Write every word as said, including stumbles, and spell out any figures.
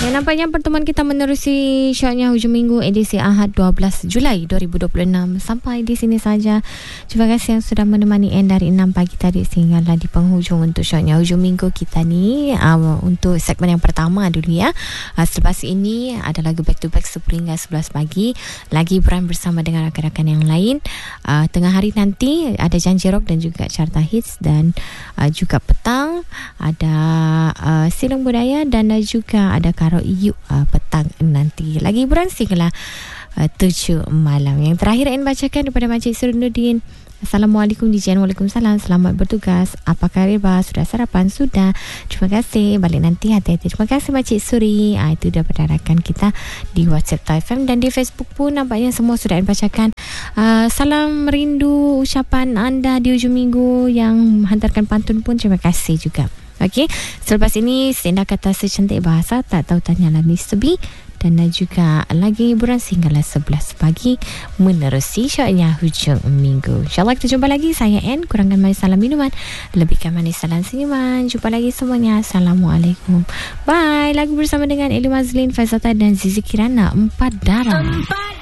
Ya, nampaknya pertemuan kita menerusi syoknya hujung minggu edisi Ahad dua belas Julai dua ribu dua puluh enam. Sampai di sini saja. Terima kasih yang sudah menemani N dari enam pagi tadi sehinggalah di penghujung untuk syoknya hujung minggu kita ni. Uh, untuk segmen yang pertama dulu ya. Uh, selepas ini ada lagu back to back sepuluh hingga sebelas pagi. Lagi beran bersama dengan rakan-rakan yang lain. Uh, tengah hari nanti ada Janji Rock dan juga Carta Hits, dan uh, juga petang ada uh, Silang Budaya dan uh, juga ada Karo Iyu uh, petang nanti. Lagi hiburan sehinggalah uh, tujuh malam. Yang terakhir N bacakan daripada Makcik Surunuddin. Assalamualaikum D J. Waalaikumsalam. Selamat bertugas. Apa khabar? Sudah sarapan? Sudah. Terima kasih. Balik nanti hati-hati. Terima kasih Makcik Suri. Ah, itu dah rakan kita di WhatsApp T F M dan di Facebook pun nampaknya semua sudah dibacakan. Uh, salam rindu ucapan anda di hujung minggu yang hantarkan pantun pun terima kasih juga. Okey. Selepas ini Senda Kata Secantik Bahasa, tak tahu tanyalah Mister B. Dan juga lagi hiburan sehinggalah sebelas pagi menerusi syoknya hujung minggu. InsyaAllah kita jumpa lagi. Saya N, kurangkan manis salam minuman, lebihkan manis salam senyuman. Jumpa lagi semuanya. Assalamualaikum. Bye. Lagu bersama dengan Eli Mazlin, Faizata dan Zizi Kirana, Empat Darah.